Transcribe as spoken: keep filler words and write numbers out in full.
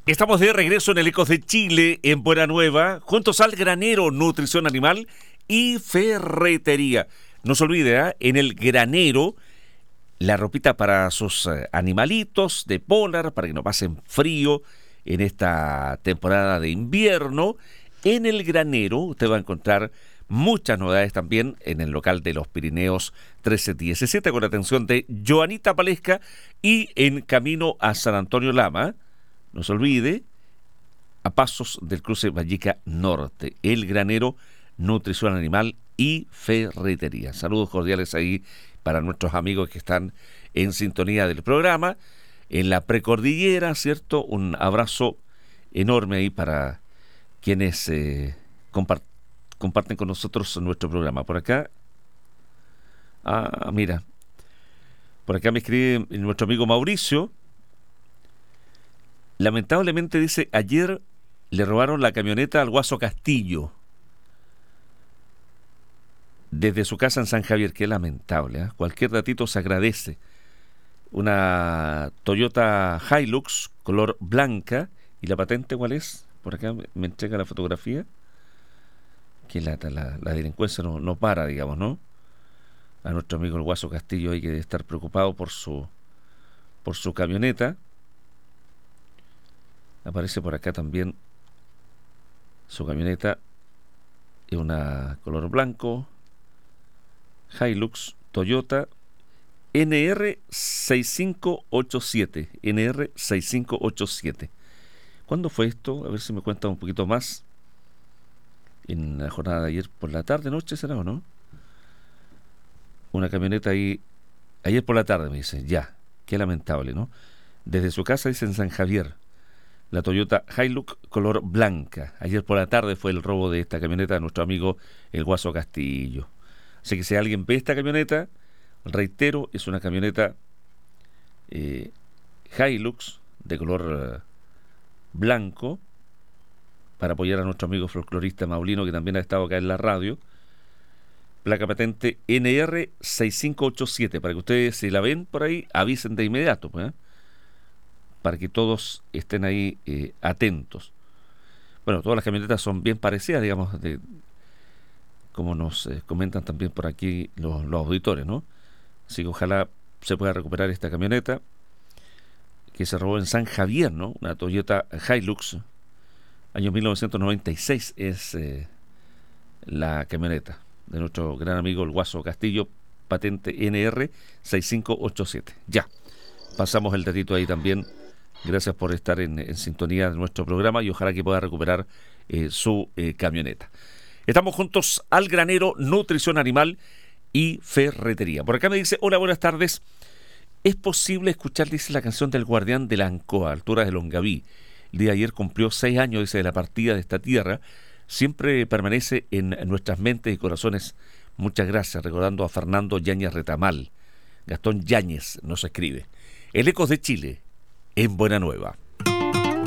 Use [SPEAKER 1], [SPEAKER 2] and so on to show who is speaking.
[SPEAKER 1] Estamos de regreso en el Ecos de Chile, en Buena Nueva, juntos al Granero, Nutrición Animal y Ferretería. No se olvide, ¿eh? En el Granero, la ropita para sus eh, animalitos de polar, para que no pasen frío en esta temporada de invierno. En el Granero usted va a encontrar muchas novedades también en el local de los Pirineos trece diecisiete, con la atención de Joanita Palesca, y en camino a San Antonio Lama. No se olvide, a pasos del cruce Vallica Norte, el Granero, Nutrición Animal y Ferretería. Saludos cordiales ahí para nuestros amigos que están en sintonía del programa, en la precordillera, ¿cierto? Un abrazo enorme ahí para quienes eh, compart- comparten con nosotros nuestro programa. Por acá, ah, mira, por acá me escribe nuestro amigo Mauricio. Lamentablemente, dice, ayer le robaron la camioneta al Guaso Castillo desde su casa en San Javier. Qué lamentable, ¿eh? Cualquier datito se agradece. Una Toyota Hilux color blanca. ¿Y la patente cuál es? Por acá me, me entrega la fotografía. Que la, la, la delincuencia no, no para, digamos, ¿no? A nuestro amigo el Guaso Castillo hay que estar preocupado por su por su camioneta. Aparece por acá también su camioneta, es una color blanco, Hilux Toyota N R seis cinco ocho siete, N R seis cinco ocho siete. ¿Cuándo fue esto? A ver si me cuentan un poquito más. En la jornada de ayer por la tarde, noche será o no. Una camioneta ahí, ayer por la tarde me dicen, ya, qué lamentable, ¿no? Desde su casa, dice, en San Javier. La Toyota Hilux color blanca. Ayer por la tarde fue el robo de esta camioneta de nuestro amigo el Guaso Castillo. Así que si alguien ve esta camioneta, reitero, es una camioneta eh, Hilux de color eh, blanco, para apoyar a nuestro amigo folclorista Maulino, que también ha estado acá en la radio. Placa patente N R seis cinco ocho siete, para que ustedes, si la ven por ahí, avisen de inmediato, pues, ¿eh? Para que todos estén ahí eh, atentos. Bueno, todas las camionetas son bien parecidas, digamos, de, como nos eh, comentan también por aquí los, los auditores, ¿no? Así que ojalá se pueda recuperar esta camioneta que se robó en San Javier, ¿no? Una Toyota Hilux, año mil novecientos noventa y seis es eh, la camioneta de nuestro gran amigo el Guaso Castillo, patente N R seis cinco ocho siete. Ya, pasamos el datito ahí también. Gracias por estar en, en sintonía de nuestro programa y ojalá que pueda recuperar eh, su eh, camioneta. Estamos juntos al Granero, Nutrición Animal y Ferretería. Por acá me dice, hola, buenas tardes. ¿Es posible escuchar, dice, la canción del Guardián de la Ancoa, altura de Longaví? El día de ayer cumplió seis años, dice, de la partida de esta tierra. Siempre permanece en, en nuestras mentes y corazones. Muchas gracias, recordando a Fernando Yáñez Retamal. Gastón Yáñez nos escribe. El Ecos de Chile, en Buena Nueva.